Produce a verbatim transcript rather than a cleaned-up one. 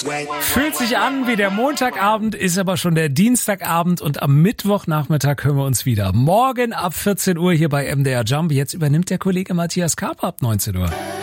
Fühlt sich an wie der Montagabend, ist aber schon der Dienstagabend und am Mittwochnachmittag hören wir uns wieder. Morgen ab vierzehn Uhr hier bei M D R Jump. Jetzt übernimmt der Kollege Matthias Karp ab neunzehn Uhr.